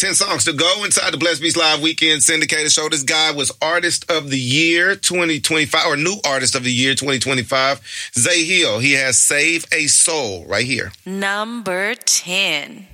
10 songs to go inside the Blessed Beats Live Weekend Syndicated Show. This guy was Artist of the Year 2025, or New Artist of the Year 2025. Zay Hill. He has Save a Soul right here. Number 10.